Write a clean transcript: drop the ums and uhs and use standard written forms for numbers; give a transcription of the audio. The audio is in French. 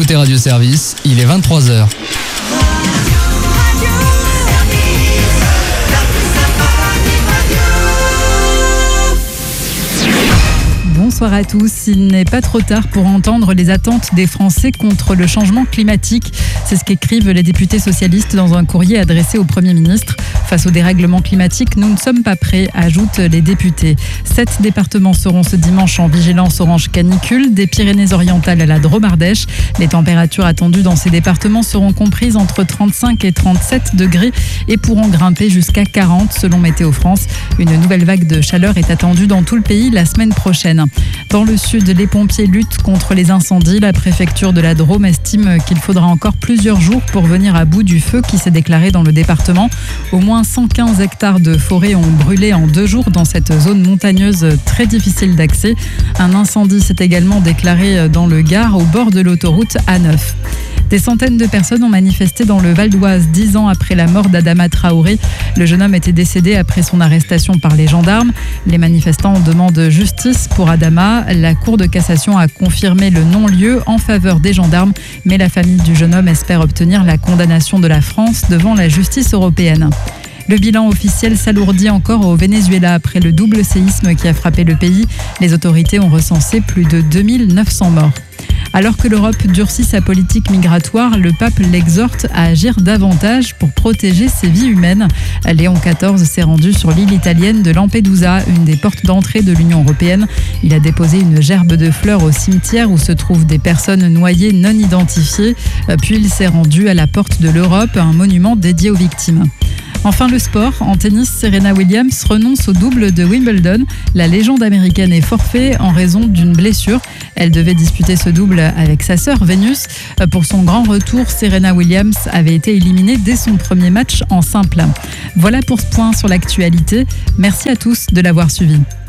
écoutez Radio Service, il est 23h. Bonsoir à tous. Il n'est pas trop tard pour entendre les attentes des Français contre le changement climatique. C'est ce qu'écrivent les députés socialistes dans un courrier adressé au Premier ministre. Face au dérèglement climatique, nous ne sommes pas prêts, ajoutent les députés. 7 départements seront ce dimanche en vigilance orange canicule, des Pyrénées-Orientales à la Drôme-Ardèche. Les températures attendues dans ces départements seront comprises entre 35 et 37 degrés et pourront grimper jusqu'à 40 selon Météo France. Une nouvelle vague de chaleur est attendue dans tout le pays la semaine prochaine. Dans le sud, les pompiers luttent contre les incendies. La préfecture de la Drôme estime qu'il faudra encore plusieurs jours pour venir à bout du feu qui s'est déclaré dans le département. Au moins 115 hectares de forêt ont brûlé en 2 jours dans cette zone montagneuse très difficile d'accès. Un incendie s'est également déclaré dans le Gard au bord de l'autoroute A9. Des centaines de personnes ont manifesté dans le Val d'Oise 10 ans après la mort d'Adama Traoré. Le jeune homme était décédé après son arrestation par les gendarmes. Les manifestants demandent justice pour Adama. La Cour de cassation a confirmé le non-lieu en faveur des gendarmes, mais la famille du jeune homme espère obtenir la condamnation de la France devant la justice européenne. Le bilan officiel s'alourdit encore au Venezuela après le double séisme qui a frappé le pays. Les autorités ont recensé plus de 2900 morts. Alors que l'Europe durcit sa politique migratoire, le pape l'exhorte à agir davantage pour protéger ses vies humaines. Léon XIV s'est rendu sur l'île italienne de Lampedusa, une des portes d'entrée de l'Union européenne. Il a déposé une gerbe de fleurs au cimetière où se trouvent des personnes noyées non identifiées. Puis il s'est rendu à la porte de l'Europe, un monument dédié aux victimes. Enfin, le sport. En tennis, Serena Williams renonce au double de Wimbledon. La légende américaine est forfait en raison d'une blessure. Elle devait disputer ce double avec sa sœur Vénus. Pour son grand retour, Serena Williams avait été éliminée dès son premier match en simple. Voilà pour ce point sur l'actualité. Merci à tous de l'avoir suivi.